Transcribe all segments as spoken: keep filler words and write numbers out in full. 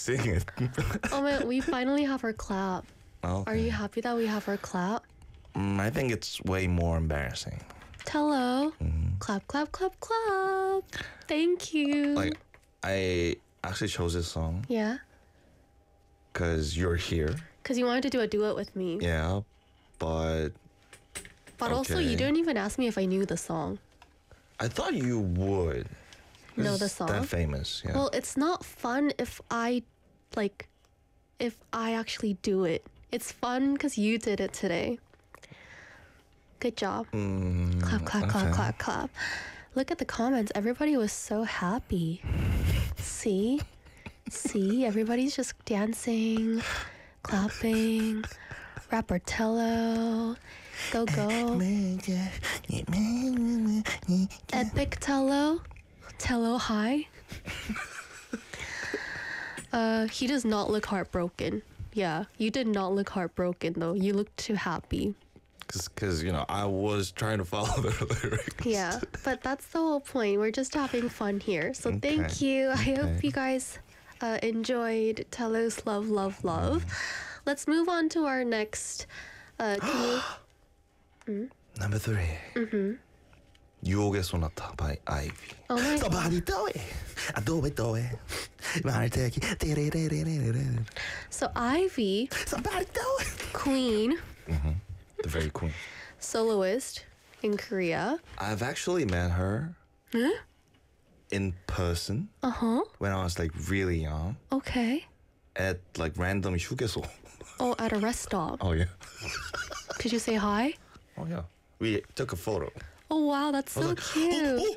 sing it. Oh man, we finally have our clap. Okay. Are you happy that we have our clap? Mm, I think it's way more embarrassing. Hello. Mm. Clap, clap, clap, clap. Thank you. Like, I actually chose this song yeah. because you're here. Because you wanted to do a duet with me. Yeah, but But also, you okay. didn't even ask me if I knew the song. I thought you would. Know the It's song? That famous, yeah. Well, it's not fun if I, like, if I actually do it. It's fun because you did it today. Good job. Mm, Clap, clap, clap, okay. clap, clap. Look at the comments. Everybody was so happy. See? See? Everybody's just dancing, clapping. Rappertello. Go, go. Epic Tello. Tello hi. uh, he does not look heartbroken. Yeah, you did not look heartbroken though. You looked too happy. Because, you know, I was trying to follow the lyrics. Yeah, but that's the whole point. We're just having fun here. So Okay. thank you. I Okay. hope you guys uh, enjoyed Tello's Love, Love, Love. Let's move on to our next. Uh, can you? Number three. Mm-hmm. 유혹의 소나타 by Ivy. Oh my Somebody do it. I do it, do it. Somebody take it. So Ivy, Somebody do it. queen, The very queen. soloist in Korea. I've actually met her in person Uh huh. when I was like really young Okay. at like random 휴게소. Oh, at a rest stop. Oh yeah. Did you say hi? Oh yeah. We took a photo. Oh wow, that's so like, cute.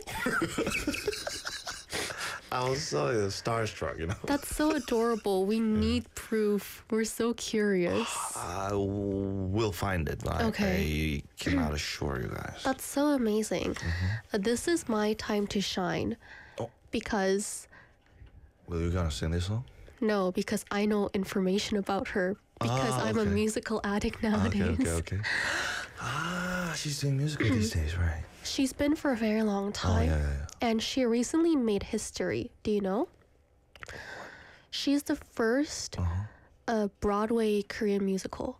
I was so uh, starstruck, you know. That's so adorable. We need proof. We're so curious. I will find it. But Okay. I cannot assure you guys. That's so amazing. Uh, this is my time to shine. Oh. Because, Well, you gonna sing this song? no, because I know information about her. Because Ah, I'm a okay. musical addict Okay, nowadays. okay, okay. Ah, she's doing musical these days, right? She's been for a very long Oh, time. yeah, yeah, yeah. And she recently made history. Do you know? She's the first Uh-huh. uh, Broadway Korean musical.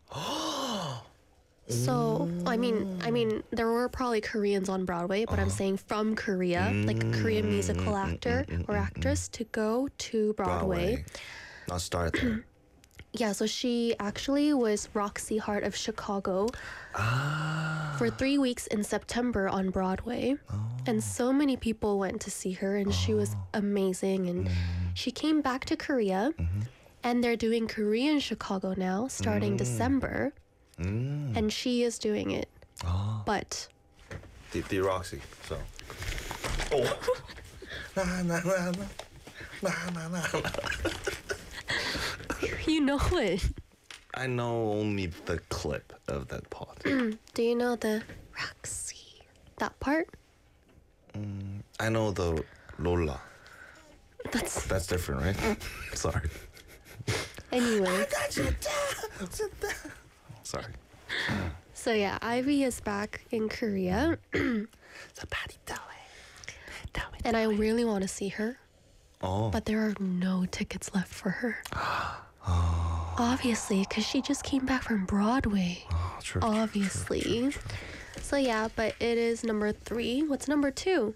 So I mean, I mean, there were probably Koreans on Broadway, but I'm Uh-huh. saying from Korea, like a Korean musical actor or actress to go to Broadway. Not start there. Yeah, so she actually was Roxy Hart of Chicago Ah. for three weeks in September on Broadway. And so many people went to see her, and she was amazing. And she came back to Korea, and they're doing Korean Chicago now, starting December. Mm. And she is doing it. Oh. But The, the Roxy, so. Oh. Na, na, na, na. Na, na, na, na. you know it. I know only the clip of that part. Do you know the Roxy? That part? I know the Lola. That's That's different, right? Sorry. anyway. Sorry. So yeah, Ivy is back in Korea, Somebody do it. Do it. and I really want to see her, Oh. but there are no tickets left for her. Obviously, because she just came back from Broadway. Oh, true. Obviously. So yeah, but it is number three. What's number two?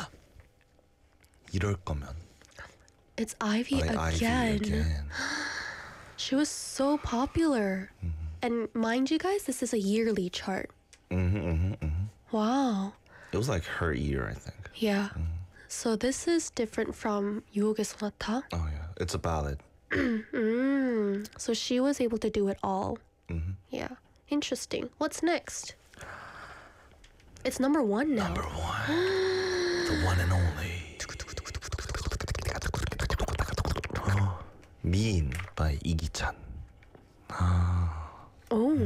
이럴 거면. It's Ivy By again. Ivy again. She was so popular. And mind you guys, this is a yearly chart. Mm-hmm, mm-hmm, mm-hmm. Wow. It was like her year, I think. Yeah. So this is different from 유혹의 소나타. Oh yeah, it's a ballad. Mm. So she was able to do it all. Mm-hmm. Yeah. Interesting. What's next? It's number one now. Number one, the one and only. Oh, Mean by 이기찬. Oh.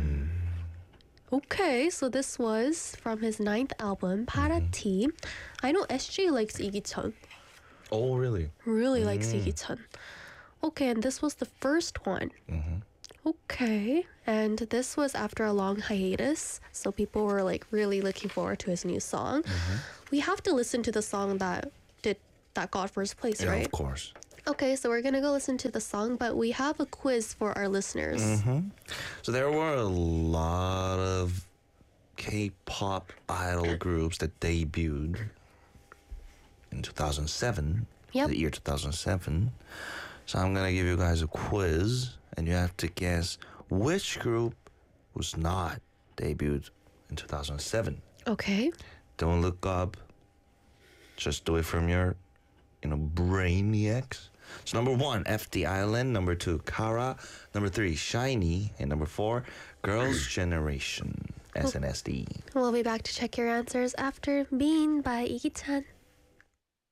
Okay, so this was from his ninth album, Parati. I know S J likes 이기찬. Oh really? Really likes 이기찬. Okay, and this was the first one. Mm-hmm. Okay, and this was after a long hiatus, so people were like really looking forward to his new song. We have to listen to the song that did that got first place, Yeah, right? of course. Okay, so we're gonna go listen to the song, but we have a quiz for our listeners. Mm-hmm. So there were a lot of K-pop idol groups that debuted in two thousand seven, Yep. the year two thousand seven. So I'm gonna give you guys a quiz, and you have to guess which group was not debuted in two thousand seven. Okay. Don't look up. Just do it from your, you know, brainiacs. So number one, F T Island. Number two, Kara. Number three, Shiny. And number four, Girls' Generation, S N S D. We'll be back to check your answers after Bean by Iggy Chan.